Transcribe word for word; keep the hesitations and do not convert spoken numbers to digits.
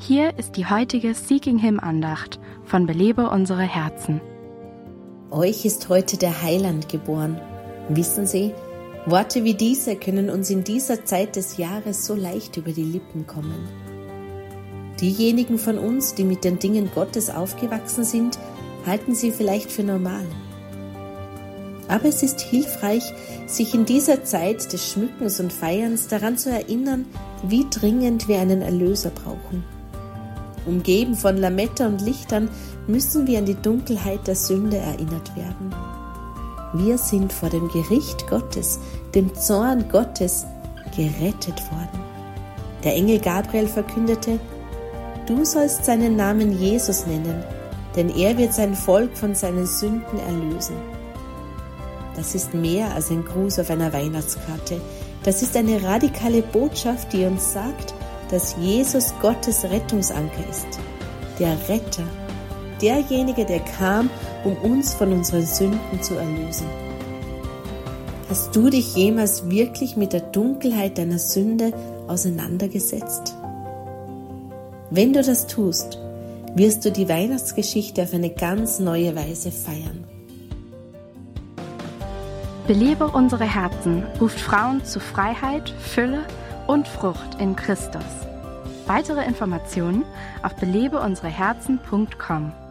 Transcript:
Hier ist die heutige Seeking Him Andacht von Belebe unsere Herzen. Euch ist heute der Heiland geboren. Wissen Sie, Worte wie diese können uns in dieser Zeit des Jahres so leicht über die Lippen kommen. Diejenigen von uns, die mit den Dingen Gottes aufgewachsen sind, halten sie vielleicht für normal. Aber es ist hilfreich, sich in dieser Zeit des Schmückens und Feierns daran zu erinnern, wie dringend wir einen Erlöser brauchen. Umgeben von Lametta und Lichtern müssen wir an die Dunkelheit der Sünde erinnert werden. Wir sind vor dem Gericht Gottes, dem Zorn Gottes, gerettet worden. Der Engel Gabriel verkündete: Du sollst seinen Namen Jesus nennen, denn er wird sein Volk von seinen Sünden erlösen. Das ist mehr als ein Gruß auf einer Weihnachtskarte. Das ist eine radikale Botschaft, die uns sagt, dass Jesus Gottes Rettungsanker ist, der Retter, derjenige, der kam, um uns von unseren Sünden zu erlösen. Hast du dich jemals wirklich mit der Dunkelheit deiner Sünde auseinandergesetzt? Wenn du das tust, wirst du die Weihnachtsgeschichte auf eine ganz neue Weise feiern. Belebe unsere Herzen ruft Frauen zu Freiheit, Fülle und Frucht in Christus. Weitere Informationen auf belebe unsere herzen punkt com.